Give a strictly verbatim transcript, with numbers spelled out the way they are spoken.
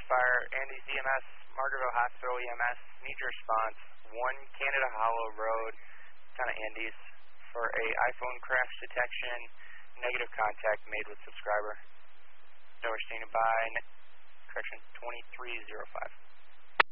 Fire, Andy's E M S, Margaretville Hospital E M S, need your response, one Canada Hollow Road, kind of Andy's, for a iPhone crash detection, negative contact made with subscriber. So we're standing by, correction, twenty-three oh five.